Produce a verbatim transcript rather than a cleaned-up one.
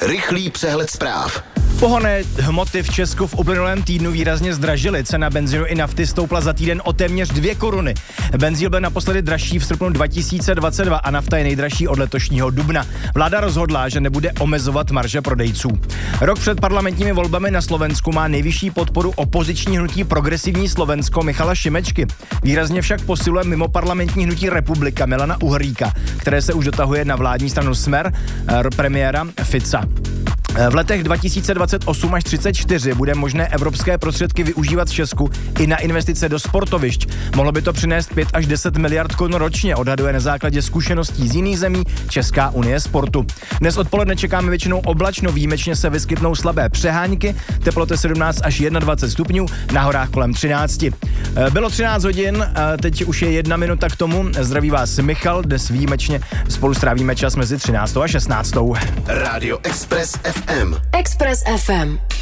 Rychlý přehled zpráv. Pohonné hmoty v Česku v uplynulém týdnu výrazně zdražily. Cena benzínu i nafty stoupla za týden o téměř dvě koruny. Benzín byl naposledy dražší v srpnu dva tisíce dvacet dva a nafta je nejdražší od letošního dubna. Vláda rozhodla, že nebude omezovat marže prodejců. Rok před parlamentními volbami na Slovensku má nejvyšší podporu opoziční hnutí Progresivní Slovensko Michala Šimečky. Výrazně však posiluje mimo parlamentní hnutí Republika Milana Uhríka, které se už dotahuje na vládní stranu Smer premiéra Fica. V letech dva tisíce dvacet osm až třicet čtyři bude možné evropské prostředky využívat v Česku i na investice do sportovišť. Mohlo by to přinést pět až deset miliard korun ročně, odhaduje na základě zkušeností z jiných zemí Česká unie sportu. Dnes odpoledne čekáme většinou oblačno, výjimečně se vyskytnou slabé přehánky, teploty sedmnáct až dvacet jedna stupňů, na horách kolem třináct. Bylo třináct hodin, teď už je jedna minuta k tomu. Zdraví vás Michal, dnes výjimečně spolu strávíme čas mezi třináctou a šestnáctou. Rádio Express F M. Express F M.